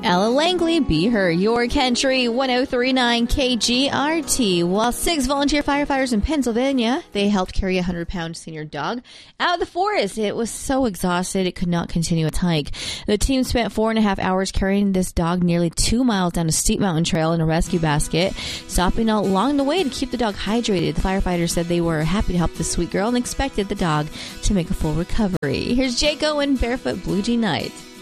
Ella Langley, Be Her, Your Country, 1039 KGRT. While 6 volunteer firefighters in Pennsylvania, they helped carry a 100-pound senior dog out of the forest. It was so exhausted it could not continue its hike. The team spent 4.5 hours carrying this dog nearly 2 miles down a steep mountain trail in a rescue basket, stopping along the way to keep the dog hydrated. The firefighters said they were happy to help this sweet girl and expected the dog to make a full recovery. Here's Jake Owen, Barefoot Blue Jean Night.